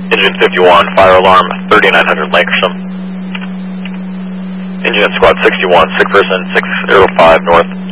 Engine 51, fire alarm 3900 Lankershim. Engine Squad 61, sick person 605 north.